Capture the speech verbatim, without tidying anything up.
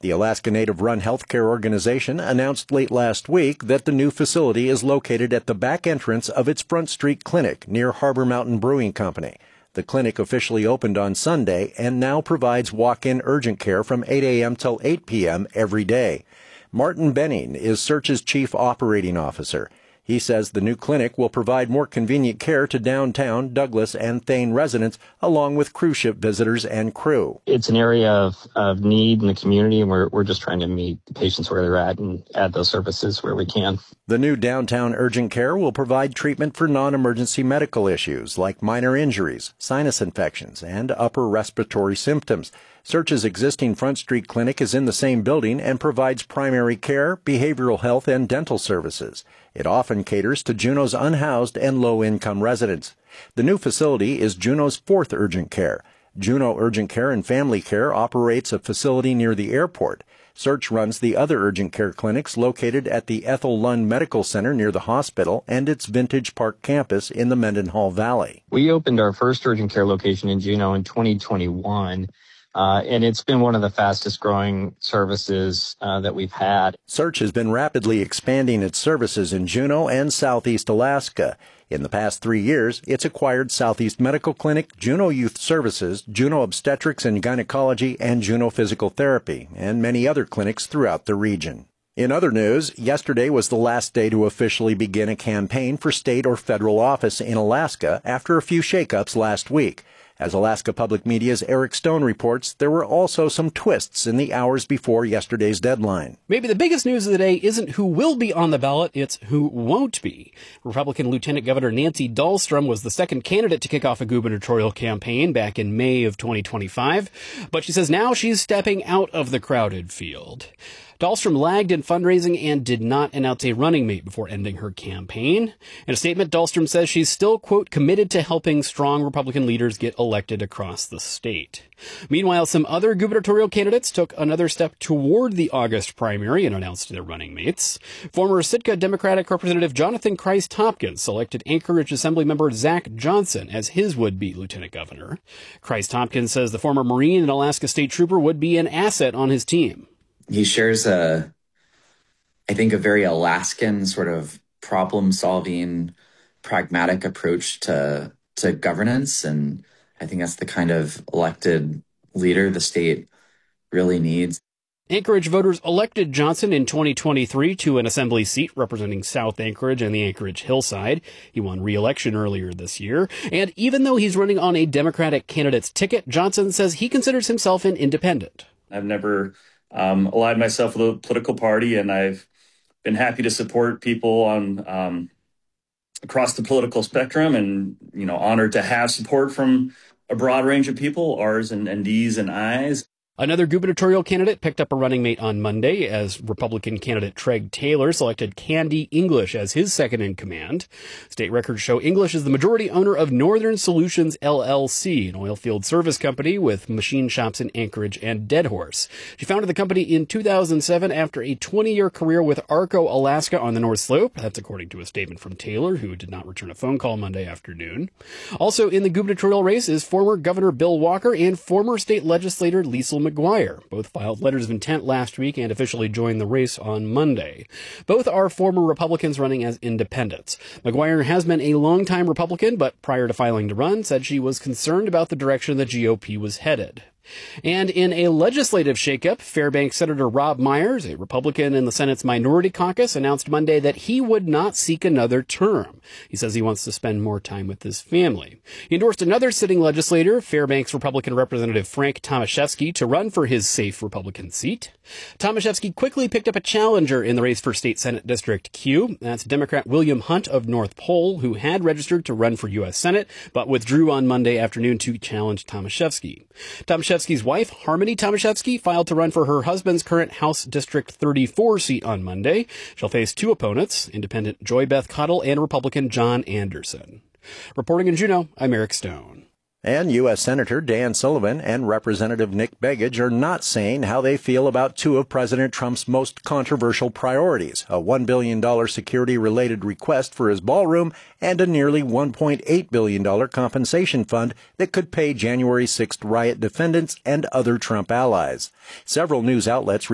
The Alaska Native-run healthcare organization announced late last week that the new facility is located at the back entrance of its Front Street Clinic near Harbor Mountain Brewing Company. The clinic officially opened on Sunday and now provides walk-in urgent care from eight a.m. till eight p.m. every day. Martin Benning is Search's chief operating officer. He says the new clinic will provide more convenient care to downtown, Douglas, and Thane residents, along with cruise ship visitors and crew. It's an area of, of need in the community, and we're, we're just trying to meet the patients where they're at and add those services where we can. The new downtown urgent care will provide treatment for non-emergency medical issues like minor injuries, sinus infections, and upper respiratory symptoms. Search's existing Front Street Clinic is in the same building and provides primary care, behavioral health, and dental services. It often caters to Juneau's unhoused and low-income residents. The new facility is Juneau's fourth urgent care. Juneau Urgent Care and Family Care operates a facility near the airport. Search runs the other urgent care clinics located at the Ethel Lund Medical Center near the hospital and its Vintage Park campus in the Mendenhall Valley. We opened our first urgent care location in Juneau in twenty twenty-one. Uh, and it's been one of the fastest growing services uh, that we've had. Search has been rapidly expanding its services in Juneau and Southeast Alaska. In the past three years, it's acquired Southeast Medical Clinic, Juneau Youth Services, Juneau Obstetrics and Gynecology, and Juneau Physical Therapy, and many other clinics throughout the region. In other news, yesterday was the last day to officially begin a campaign for state or federal office in Alaska after a few shakeups last week. As Alaska Public Media's Eric Stone reports, there were also some twists in the hours before yesterday's deadline. Maybe the biggest news of the day isn't who will be on the ballot, it's who won't be. Republican Lieutenant Governor Nancy Dahlstrom was the second candidate to kick off a gubernatorial campaign back in May of twenty twenty-five, but she says now she's stepping out of the crowded field. Dahlstrom lagged in fundraising and did not announce a running mate before ending her campaign. In a statement, Dahlstrom says she's still, quote, committed to helping strong Republican leaders get elected across the state. Meanwhile, some other gubernatorial candidates took another step toward the August primary and announced their running mates. Former Sitka Democratic Representative Jonathan Christ-Hopkins selected Anchorage Assemblymember Zach Johnson as his would-be lieutenant governor. Christ-Hopkins says the former Marine and Alaska State Trooper would be an asset on his team. He shares a, I think, a very Alaskan sort of problem-solving, pragmatic approach to to governance, and I think that's the kind of elected leader the state really needs. Anchorage voters elected Johnson in twenty twenty-three to an assembly seat representing South Anchorage and the Anchorage Hillside. He won re-election earlier this year. And even though he's running on a Democratic candidate's ticket, Johnson says he considers himself an independent. I've never um, allied myself with a political party, and I've been happy to support people on um, across the political spectrum, and, you know, honored to have support from a broad range of people, R's and, and D's and I's. Another gubernatorial candidate picked up a running mate on Monday as Republican candidate Treg Taylor selected Candy English as his second in command. State records show English is the majority owner of Northern Solutions L L C, an oil field service company with machine shops in Anchorage and Deadhorse. She founded the company in two thousand seven after a twenty-year career with Arco, Alaska on the North Slope. That's according to a statement from Taylor, who did not return a phone call Monday afternoon. Also in the gubernatorial race is former Governor Bill Walker and former state legislator Liesl McGuire. Both filed letters of intent last week and officially joined the race on Monday. Both are former Republicans running as independents. McGuire has been a longtime Republican, but prior to filing to run, said she was concerned about the direction the G O P was headed. And in a legislative shakeup, Fairbanks Senator Rob Myers, a Republican in the Senate's Minority Caucus, announced Monday that he would not seek another term. He says he wants to spend more time with his family. He endorsed another sitting legislator, Fairbanks Republican Representative Frank Tomaszewski, to run for his safe Republican seat. Tomaszewski quickly picked up a challenger in the race for State Senate District Q. That's Democrat William Hunt of North Pole, who had registered to run for U S Senate, but withdrew on Monday afternoon to challenge Tomaszewski. Tomaszewski's wife, Harmony Tomaszewski, filed to run for her husband's current House District thirty-four seat on Monday. She'll face two opponents, Independent Joy Beth Cottle and Republican John Anderson. Reporting in Juneau, I'm Eric Stone. And U S Senator Dan Sullivan and Representative Nick Begich are not saying how they feel about two of President Trump's most controversial priorities, a one billion dollars security-related request for his ballroom and a nearly one point eight billion dollars compensation fund that could pay January sixth riot defendants and other Trump allies. Several news outlets